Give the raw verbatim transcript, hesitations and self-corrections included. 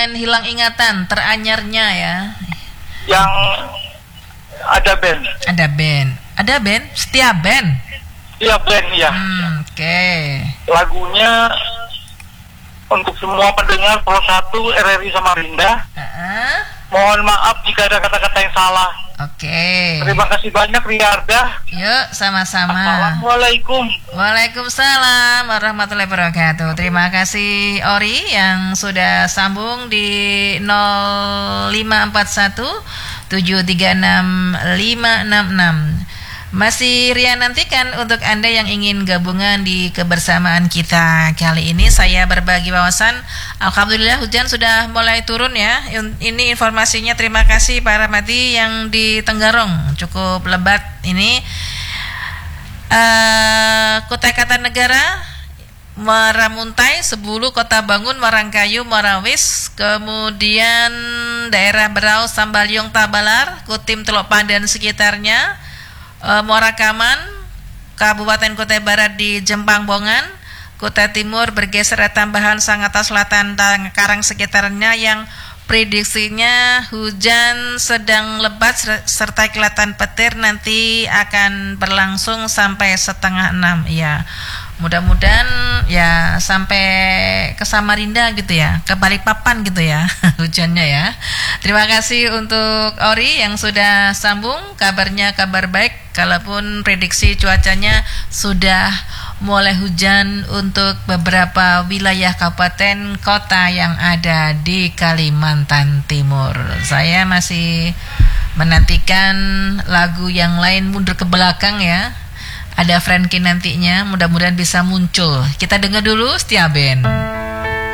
pengen hilang ingatan, teranyarnya ya. Yang ada band. Ada band. Ada band? Setia band? Iya band ya. Hmm, Oke okay. Lagunya untuk semua pendengar Pro satu R R I Samarinda. uh-uh. Mohon maaf jika ada kata-kata yang salah. Oke okay. Terima kasih banyak Riarda. Yuk sama-sama. Assalamualaikum. Waalaikumsalam warahmatullahi wabarakatuh. Terima kasih Ori yang sudah sambung di nol lima empat satu tujuh tiga enam lima enam enam. Masih Ria nantikan untuk Anda yang ingin gabungan di kebersamaan kita. Kali ini saya berbagi wawasan. Alhamdulillah hujan sudah mulai turun ya. Ini informasinya, terima kasih Pak Rahmati yang di Tenggarong. Cukup lebat ini. uh, Kutai Kartanegara, Muara-Muntai, Sebulu, Kota Bangun, Marangkayu, Morawis, kemudian daerah Berau, Sambalyong, Tabalar, Kutim, Teluk Pandan sekitarnya, e, Muara Kaman, Kabupaten Kutai Barat di Jembang Bongan, Kutai Timur bergeser tambahan Sangatta Selatan dan Karang sekitarnya yang prediksinya hujan sedang lebat serta kilatan petir nanti akan berlangsung sampai setengah enam ya. Mudah-mudahan ya sampai ke Samarinda gitu ya, ke Balikpapan gitu ya hujannya ya. Terima kasih untuk Ori yang sudah sambung, kabarnya kabar baik, kalaupun prediksi cuacanya sudah mulai hujan untuk beberapa wilayah kabupaten kota yang ada di Kalimantan Timur. Saya masih menantikan lagu yang lain mundur ke belakang ya. Ada Frankie nantinya, mudah-mudahan bisa muncul. Kita dengar dulu Setia Band.